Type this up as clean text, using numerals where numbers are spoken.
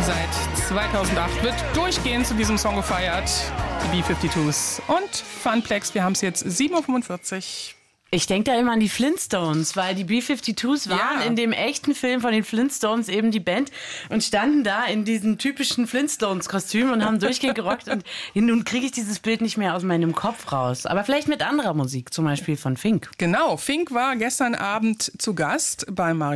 Seit 2008 wird durchgehend zu diesem Song gefeiert. Die B-52s und Funplex. Wir haben es jetzt 7.45 Uhr. Ich denke da immer an die Flintstones, weil die B-52s waren in dem echten Film von den Flintstones eben die Band und standen da in diesen typischen Flintstones-Kostümen und haben durchgehend gerockt. Und nun kriege ich dieses Bild nicht mehr aus meinem Kopf raus. Aber vielleicht mit anderer Musik, zum Beispiel von Fink. Genau, Fink war gestern Abend zu Gast bei Mario